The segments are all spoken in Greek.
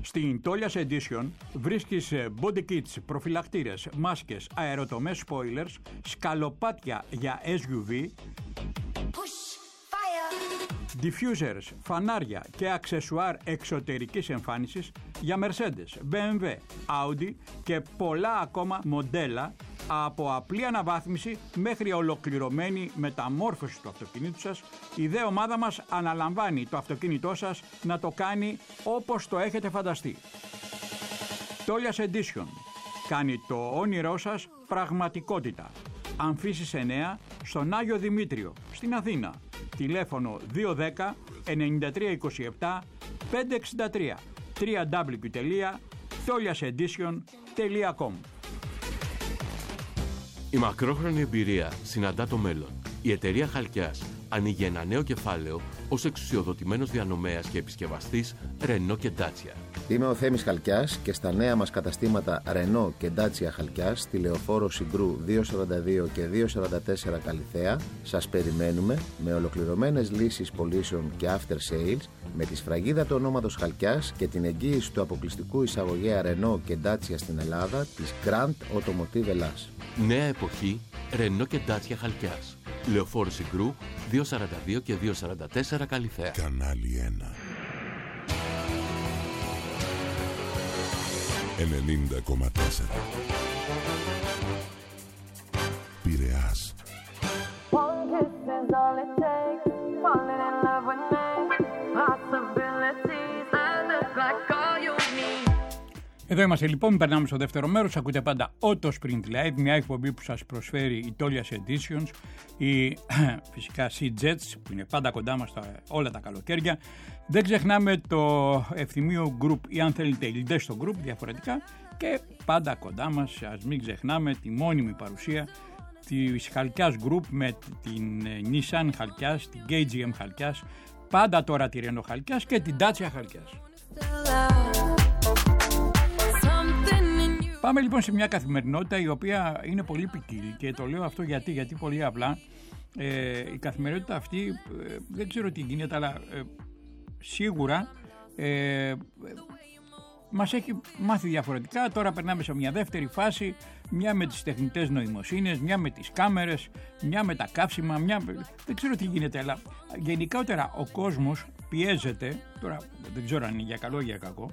Στην Tolias Edition βρίσκεις body kits, προφυλακτήρες, μάσκες, αεροτομές spoilers, σκαλοπάτια για SUV, diffusers, φανάρια και αξεσουάρ εξωτερικής εμφάνισης για Mercedes, BMW, Audi και πολλά ακόμα μοντέλα, από απλή αναβάθμιση μέχρι ολοκληρωμένη μεταμόρφωση του αυτοκινήτου σας. Η δε ομάδα μας αναλαμβάνει το αυτοκίνητό σας να το κάνει όπως το έχετε φανταστεί. Tolias Edition κάνει το όνειρό σας πραγματικότητα. Αμφίσης 9 στον Άγιο Δημήτριο στην Αθήνα. Τηλέφωνο 210 9327 563 www.toliasedition.com. Η μακρόχρονη εμπειρία συναντά το μέλλον. Η εταιρεία Χαλκιάς ανοίγει ένα νέο κεφάλαιο ως εξουσιοδοτημένος διανομέας και επισκευαστής Renault και Dacia. Είμαι ο Θέμης Χαλκιάς και στα νέα μας καταστήματα Renault και Dacia Χαλκιάς στη Λεωφόρο Συγκρού 242 και 244 Καλιθέα σας περιμένουμε με ολοκληρωμένες λύσεις πωλήσεων και after sales, με τη σφραγίδα του ονόματος Χαλκιάς και την εγγύηση του αποκλειστικού εισαγωγέα Renault και Dacia στην Ελλάδα της Grand Automotive Ελλάς. Νέα εποχή Renault και Dacia Χαλκιάς. Λεωφόρο Συγκρού 242 και 244 Καλιθέα. Κανάλι 1 90,4 Πειραιάς. Εδώ είμαστε λοιπόν, περνάμε στο δεύτερο μέρος. Ακούτε πάντα Auto Sprint Live, μια εκπομπή που σας προσφέρει η Tolias Editions, η φυσικά C-Jets που είναι πάντα κοντά μας όλα τα καλοκαίρια. Δεν ξεχνάμε το Ευθυμίου Group ή αν θέλετε η Lidesto Group διαφορετικά, και πάντα κοντά μας, ας μην ξεχνάμε τη μόνιμη παρουσία της Χαλκιάς Group με την Nissan Χαλκιάς, την KGM Χαλκιάς, πάντα τώρα τη Renault Χαλκιάς και την Dacia Χαλκιάς. Πάμε λοιπόν σε μια καθημερινότητα η οποία είναι πολύ ποικίλη, και το λέω αυτό γιατί πολύ απλά η καθημερινότητα αυτή δεν ξέρω τι γίνεται, αλλά σίγουρα μας έχει μάθει διαφορετικά. Τώρα περνάμε σε μια δεύτερη φάση, μια με τις τεχνητές νοημοσύνες, μια με τις κάμερες, μια με τα καύσιμα, δεν ξέρω τι γίνεται, αλλά γενικότερα ο κόσμος πιέζεται, τώρα δεν ξέρω αν είναι για καλό ή για κακό.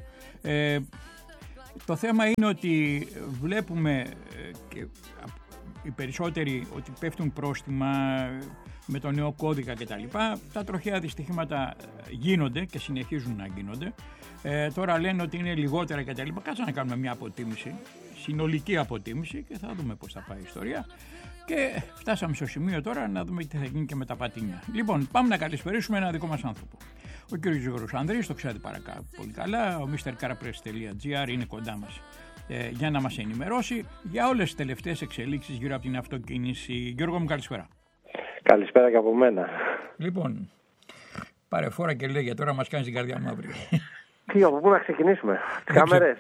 Το θέμα είναι ότι βλέπουμε και οι περισσότεροι ότι πέφτουν πρόστιμα με το νέο κώδικα κτλ. Τα τροχαία δυστυχήματα γίνονται και συνεχίζουν να γίνονται. Τώρα λένε ότι είναι λιγότερα κτλ. Κάτσε να κάνουμε μια αποτίμηση, συνολική αποτίμηση, και θα δούμε πώς θα πάει η ιστορία. Και φτάσαμε στο σημείο τώρα να δούμε τι θα γίνει και με τα πατίνια. Λοιπόν, πάμε να καλησπερίσουμε ένα δικό μας άνθρωπο. Ο κ. Γιώργος Ανδρής, το ξέρετε πολύ καλά, ο mrcarapress.gr είναι κοντά μας για να μας ενημερώσει για όλες τις τελευταίες εξελίξεις γύρω από την αυτοκίνηση. Γιώργο μου, καλησπέρα. Καλησπέρα και από μένα. Λοιπόν, πάρε φόρα και λέγε, τώρα μας κάνεις την καρδιά μαύρη. Τι, από πού να ξεκινήσουμε, τις κάμερες?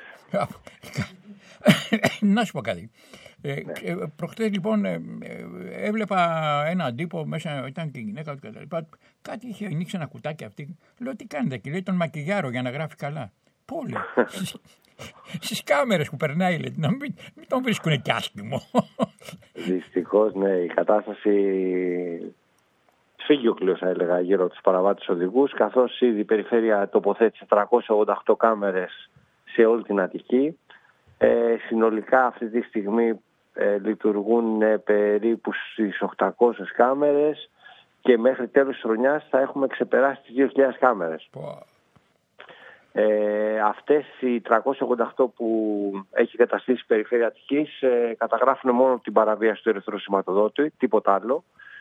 Να σου πω κάτι. Προχτές λοιπόν έβλεπα έναν τύπο μέσα, ήταν και γυναίκα του κτλ. Κάτι είχε ανοίξει ένα κουτάκι αυτή. Λέω, τι κάνετε? Και λέει, τον μακιγιάρο για να γράφει καλά. Πολύ. Στις κάμερες που περνάει, λέει, να μην τον βρίσκουνε κι άσχημο. Δυστυχώς, ναι, η κατάσταση σφίγγιοκλος θα έλεγα γύρω από τους παραβάτες οδηγούς, καθώς ήδη η περιφέρεια τοποθέτησε 388 κάμερες σε όλη την Αττική. Συνολικά αυτή τη στιγμή λειτουργούν περίπου στις 800 κάμερες και μέχρι τέλος της χρονιάς θα έχουμε ξεπεράσει τις 2.000 κάμερες. Αυτές οι 388 που έχει καταστήσει η περιφέρεια Αττικής καταγράφουν μόνο την παραβίαση του ερυθρού σηματοδότη, τίποτα άλλο.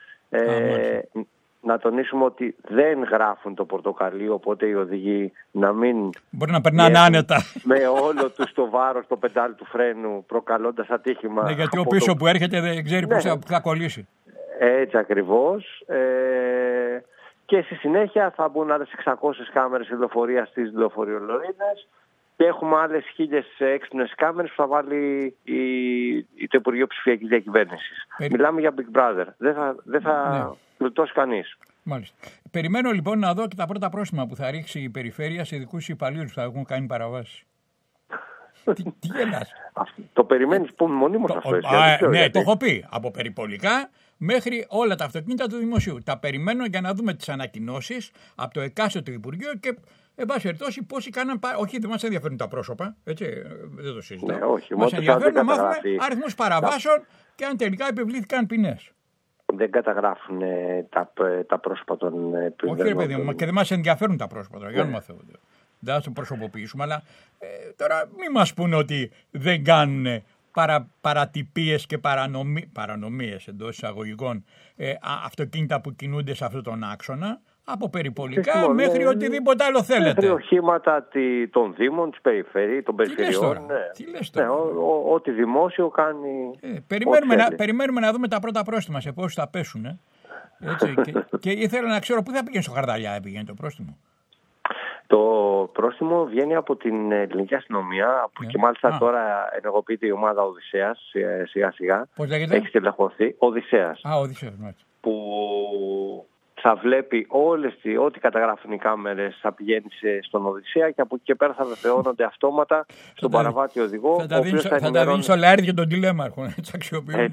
Να τονίσουμε ότι δεν γράφουν το πορτοκαλί, οπότε οι οδηγοί να μην μπορεί να περνάνε άνετα με όλο τους το βάρος το πεντάλι του φρένου, προκαλώντας ατύχημα. Ναι, γιατί ο πίσω που έρχεται δεν ξέρει πώς θα κολλήσει. Έτσι ακριβώς. Και στη συνέχεια θα μπουν άλλες 600 κάμερες κυκλοφορίας στις λεωφορειολωρίδες και έχουμε άλλες 1.000 έξυπνες κάμερες που θα βάλει το Υπουργείο Ψηφιακής Διακυβέρνησης. Μιλάμε για Big Brother. Δεν θα γλιτώσει κανείς. Μάλιστα. Περιμένω λοιπόν να δω και τα πρώτα πρόστιμα που θα ρίξει η περιφέρεια σε δικούς υπαλλήλους που θα έχουν κάνει παραβάσεις. Τι γελάς. Το περιμένεις μονίμως αυτό. Ναι, το έχω πει. Από περιπολικά μέχρι όλα τα αυτοκίνητα του δημοσίου. Τα περιμένω για να δούμε τις ανακοινώσεις από το εκάστοτε Υπουργείο και, εν πάση περιπτώσει, πόσοι κάναν. Όχι, δεν μας ενδιαφέρουν τα πρόσωπα. Έτσι, δεν το συζητάω. Ναι, όχι, μας ενδιαφέρουν να μάθουμε αριθμούς παραβάσεων και αν τελικά επιβλήθηκαν ποινές. Δεν καταγράφουν τα πρόσωπα των επιβεβαιωμένων. Όχι, ρε παιδί μου, και δεν μας ενδιαφέρουν τα πρόσωπα τώρα. Για όνομα Θεού. Δεν θα το προσωποποιήσουμε, αλλά τώρα μην μας πούνε ότι δεν κάνουν παρατυπίες και παρανομίες εντός εισαγωγικών αυτοκίνητα που κινούνται σε αυτόν τον άξονα, από περιπολικά μέχρι οτιδήποτε άλλο θέλετε. Μέχρι οχήματα των Δήμων, της περιφερειών, των περιφερειών. Τι λες τώρα. Ό,τι δημόσιο κάνει. Περιμένουμε να δούμε τα πρώτα πρόστιμα σε πόσους θα πέσουν. Και ήθελα να ξέρω πού θα πήγαινε στο Χαρδαλιά, πήγαινε το πρόστιμο. Το πρόστιμο βγαίνει από την ελληνική αστυνομία και μάλιστα τώρα ενεργοποιείται η ομάδα Οδυσσέας σιγά σιγά. Πώς λέγεται? Έχει στελεχωθεί. Οδυσσέας. Οδυσσέας, μάλιστα. Που θα βλέπει ό,τι καταγράφουν οι κάμερες θα πηγαίνει στον Οδυσσέα και από εκεί και πέρα θα βεβαιώνονται αυτόματα στον παραβάτη οδηγό. Θα τα δίνει στο Λαέρδι και τον τηλέμαρχο. Έτσι αξιοποιούμε.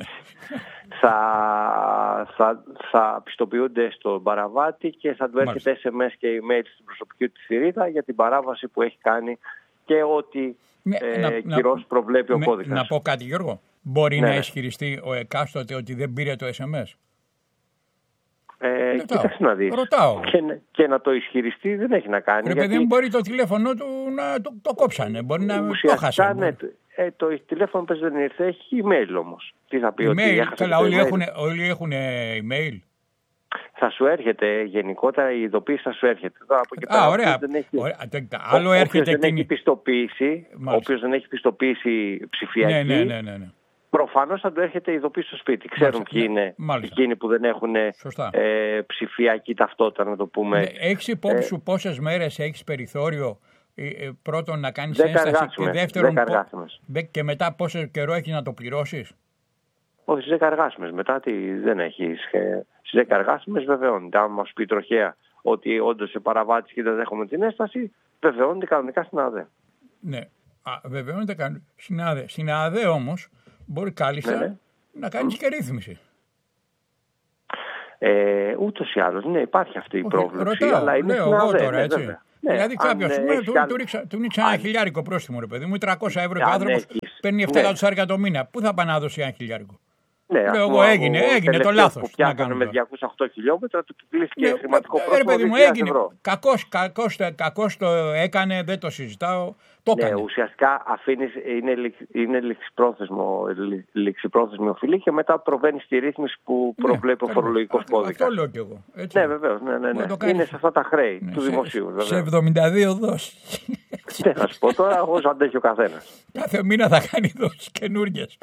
Θα πιστοποιούνται στον παραβάτη και θα του έρχεται SMS και email στην προσωπική του θηρίδα για την παράβαση που έχει κάνει και ό,τι κυρώσεις προβλέπει ο κώδικας. Να πω κάτι, Γιώργο. Μπορεί να ισχυριστεί ο εκάστοτε ότι δεν πήρε το SMS. Κοίταξε να δεις. Ρωτάω. Και να το ισχυριστεί δεν έχει να κάνει. Ρε παιδί μου, μπορεί το τηλέφωνο του να το κόψανε. Μπορεί να το χάσει. Ναι, το τηλέφωνο πες δεν ήρθε, έχει email όμως. Τι θα πει ότι έχασε. Καλά, όλοι έχουν email. Θα σου έρχεται γενικότερα η ειδοποίηση, θα σου έρχεται. Ωραία. Άλλο έρχεται όποιος δεν έχει πιστοποίηση ψηφιακή. Ναι. Προφανώς θα του έρχεται η ειδοποίηση στο σπίτι. Ξέρουν ποιοι είναι εκείνοι που δεν έχουν ψηφιακή ταυτότητα, να το πούμε. Έχεις υπόψη σου πόσες μέρες έχεις περιθώριο πρώτον να κάνεις ένσταση και δεύτερον και μετά πόσο καιρό έχει να το πληρώσεις? Όχι, στις 10 εργάσιμες. Μετά δεν έχεις. Στις 10 εργάσιμες βεβαιώνεται. Αν μας πει τροχέα ότι όντως σε παραβάτης και δεν δέχομαι την ένσταση, βεβαιώνεται κανονικά στην ΑΔΕ. Ναι, βεβαιώνεται κανονικά στην ΑΔΕ όμως. Μπορεί κάλλιστα να κάνεις και ρύθμιση. Ούτως ή άλλως, ναι, υπάρχει αυτή η πρόβλεψη. Αλλά είναι εγώ τώρα, έτσι. Δηλαδή κάποιος του νίξε ένα χιλιάρικο πρόστιμο, ρε παιδί μου, 300 ευρώ και ο άνθρωπος παίρνει 700 το μήνα. Πού θα πάει να δώσει ένα χιλιάρικο? Λέω εγώ έγινε το λάθος. Που πιάσανε με 208 χιλιόμετρα, του επιβλήθηκε χρηματικό πρόστιμο. Παιδί μου, έγινε. Κακώς το έκανε, δεν το συζητάω. Ναι, ουσιαστικά είναι ληξιπρόθεσμη οφειλή και μετά προβαίνει στη ρύθμιση που προβλέπει ο φορολογικός κώδικας. Αυτό λέω κι εγώ. Ναι, βεβαίως. Είναι σε αυτά τα χρέη του δημοσίου. Σε 72 δόσεις. Ναι, θα σου πω τώρα, όσο αντέχει ο καθένας. Κάθε μήνα θα κάνει δόσεις καινούργιες.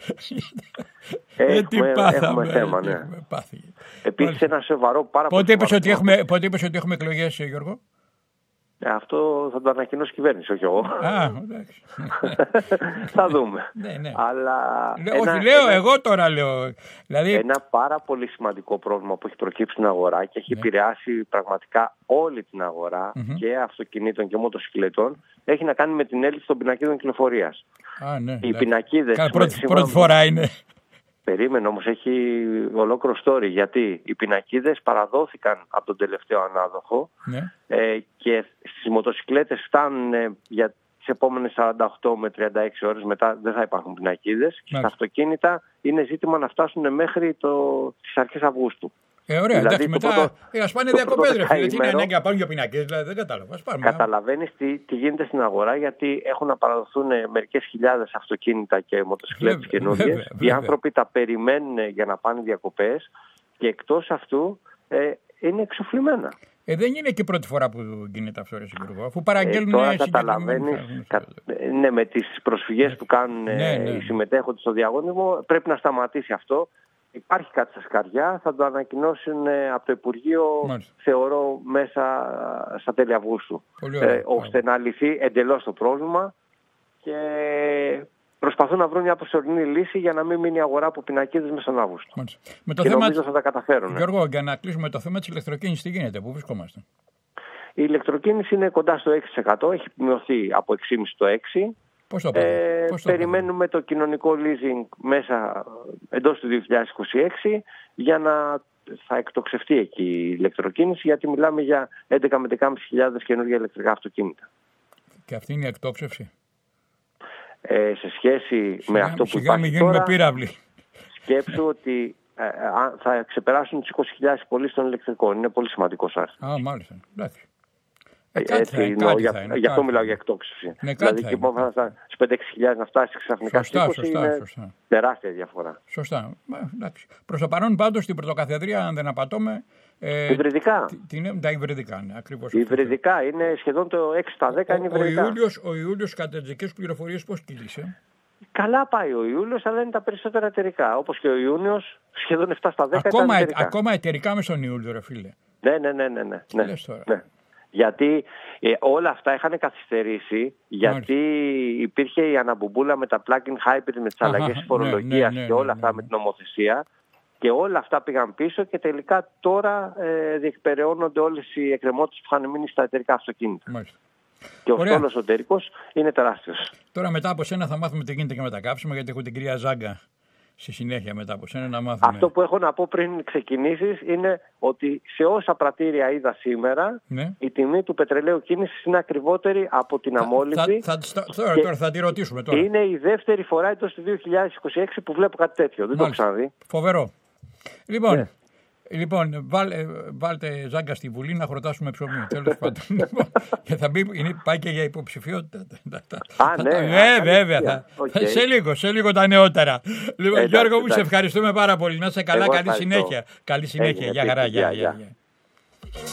Έχουμε θέμα, ναι. Επίσης ένα σοβαρό πάρα πολύ. Πότε είπες ότι έχουμε εκλογές, Γιώργο? Αυτό θα το ανακοινώσει η κυβέρνηση, όχι εγώ. Εντάξει. Θα δούμε. Ναι. Αλλά εγώ τώρα λέω. Δηλαδή... Ένα πάρα πολύ σημαντικό πρόβλημα που έχει προκύψει στην αγορά και έχει επηρεάσει πραγματικά όλη την αγορά και αυτοκινήτων και μοτοσυκλετών έχει να κάνει με την έλλειψη των πινακίδων κυκλοφορίας. Οι πινακίδες... Πρώτη φορά είναι. Περίμενε όμως, έχει ολόκληρο story, γιατί οι πινακίδες παραδόθηκαν από τον τελευταίο ανάδοχο και στις μοτοσυκλέτες φτάνουν για τις επόμενες 48 με 36 ώρες, μετά δεν θα υπάρχουν πινακίδες. Στα αυτοκίνητα είναι ζήτημα να φτάσουν μέχρι τις αρχές Αυγούστου. Ωραία, δηλαδή, εντάξει, μετά ας πάνε διακοπές, ρε φίλε, τι είναι ανάγκη να πάρουν για πινακίδες, δηλαδή δεν κατάλαβα. Καταλαβαίνεις τι γίνεται στην αγορά, γιατί έχουν να παραδοθούν μερικές χιλιάδες αυτοκίνητα και μοτοσυκλέτες καινούργιες. Οι άνθρωποι τα περιμένουν για να πάνε διακοπές και εκτός αυτού είναι εξοφλημένα. Δεν είναι και η πρώτη φορά που γίνεται αυτό, ρε Γιώργο, αφού παραγγέλνουν τώρα καταλαβαίνεις, ναι, με τις προσφυγές που κάνουν οι συμμετέχοντες στο διαγωνισμό, πρέπει να σταματήσει αυτό. Υπάρχει κάτι στα σκαριά, θα το ανακοινώσουν από το Υπουργείο, θεωρώ, μέσα στα τέλη Αυγούστου, ώστε να λυθεί εντελώς το πρόβλημα και προσπαθούν να βρουν μια προσωρινή λύση για να μην μείνει η αγορά από πινακίδες μέσα στον Αύγουστο. Με το και θέμα νομίζω θα τα καταφέρουν. Γιώργο, για να κλείσουμε το θέμα της ηλεκτροκίνησης, τι γίνεται, πού βρισκόμαστε? Η ηλεκτροκίνηση είναι κοντά στο 6%, έχει μειωθεί από 6,5% στο 6%. Πώς το περιμένουμε το κοινωνικό leasing μέσα εντός του 2026 για να θα εκτοξευτεί εκεί η ηλεκτροκίνηση, γιατί μιλάμε για 11 με 10.500 καινούργια ηλεκτρικά αυτοκίνητα. Και αυτή είναι η εκτόξευση. Σε σχέση με αυτό που υπάρχει υπάρχει τώρα, πύραυλοι. Σκέψου ότι θα ξεπεράσουν τις 20.000 πωλήσεις των ηλεκτρικών. Είναι πολύ σημαντικός αριθμός. Α, μάλιστα. Εντάξει. Γι' αυτό μιλάω για εκτόξευση. Δηλαδή και μόνο στις 5-6 χιλιάδες να φτάσει ξαφνικά στις 20 είναι τεράστια διαφορά. Σωστά. Προς το παρόν πάντως στην Πρωτοκαθεδρία, αν δεν απατώμε, υβριδικά. Τα υβριδικά, ναι, ακριβώς. Υβριδικά είναι σχεδόν το 6 στα 10 είναι υβριδικά. Ο Ιούλιος κατά τις δικές πληροφορίες πώς κύλησε? Καλά πάει ο Ιούλιος, αλλά είναι τα περισσότερα εταιρικά. Όπως και ο Ιούνιος, σχεδόν 7 στα 10 ήταν εταιρικά. Ακόμα εταιρικά μες στον Ιούλιο, ρε φίλε. Ναι. Τι λες τώρα? Ναι. Γιατί όλα αυτά είχαν καθυστερήσει, γιατί υπήρχε η αναμπομπούλα με τα plug-in hybrid, με τις αλλαγές της φορολογίας και όλα αυτά με την νομοθεσία, και όλα αυτά πήγαν πίσω και τελικά τώρα διεκπεραιώνονται όλες οι εκκρεμότητες που είχαν μείνει στα εταιρικά αυτοκίνητα. Μάλιστα. Και ο στόλος ο εταιρικός είναι τεράστιος. Τώρα μετά από σένα θα μάθουμε τι γίνεται και με τα καύσιμα, γιατί έχω την κυρία Ζάγκα στη συνέχεια μετά από σένα να μάθουμε. Αυτό που έχω να πω πριν ξεκινήσεις είναι ότι σε όσα πρατήρια είδα σήμερα, η τιμή του πετρελαίου κίνησης είναι ακριβότερη από την αμόλυβη. Τώρα θα τη ρωτήσουμε τώρα. Είναι η δεύτερη φορά εντός του 2026 που βλέπω κάτι τέτοιο. Δεν το έχω ξαναδεί. Φοβερό. Λοιπόν, βάλτε Ζάγκα στη Βουλή να χορτάσουμε ψωμί. Τέλος πάντων. Και θα πάει και για υποψηφιότητα. Ναι, βέβαια. Σε λίγο τα νεότερα. Λοιπόν, Γιώργο μου, σε ευχαριστούμε πάρα πολύ. Να είσαι καλά. Καλή συνέχεια. Γεια χαρά.